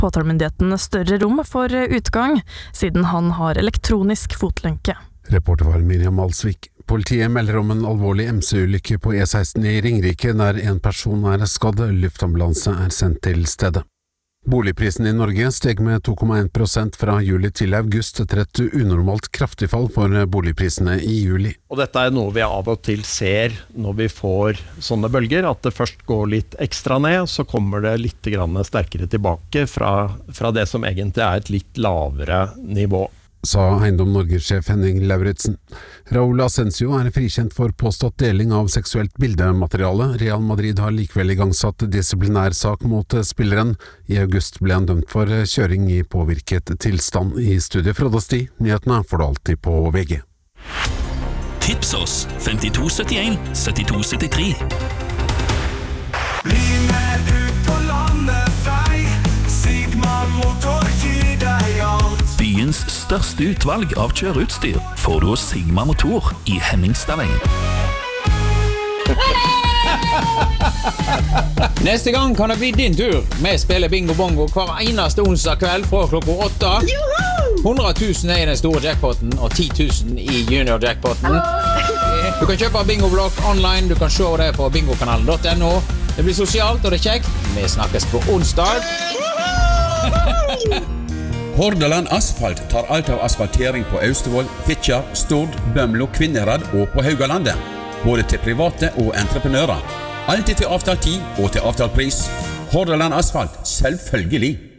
påtalemyndigheten større rom for utgang, siden han har elektronisk fotlenke. Reporter var Miriam Alsvik. Politiet melder om en alvorlig MC-ulykke på E16 i Ringerike, der en person er skadd. Luftambulanse er sendt til stedet. Boligprisen i Norge steg med 2,1% fra juli til august etter et unormalt kraftig fall for boligprisene i juli. Og dette er noe vi av og til ser når vi får sånne bølger, at det først går litt ekstra ned, så kommer det litt sterkere tilbake fra det som egentlig er et litt lavere nivå. Sa Eiendom Norge-sjef Henning Lauritsen. Raúl Asensio er frikjent for påstått deling av seksuelt bildemateriale. Real Madrid har likevel igangsatt disiplinær sak mot spilleren. I august ble han dømt for kjøring i påvirket tilstand. I studiet Frode Sti, nyhetene får du alltid på VG. Tips oss 5271 7273. Bli med ut på landet vei, Sigma Motor gir deg alt. Byens største utvalg av kjøreutstyr får du hos Sigma Motor i Henningstadveien. Neste gang kan det bli din tur. Vi spiller bingo bongo hver eneste onsdag kveld fra klokka 8. 100 000 er i den store jackpoten og 10 000 i junior jackpoten. Du kan kjøpe bingoblokk online, du kan se det på bingokanalen.no. Det blir sosialt og det er kjekt. Vi snakkes på onsdag. Hordaland Asfalt tar alt av asfaltering på Austevoll, Fitjar, Stord, Bømlo, Kvinnherad og på Haugalandet. Både til private og entreprenører. Alltid til avtalt tid og til avtalt pris. Hordaland Asfalt, selvfølgelig.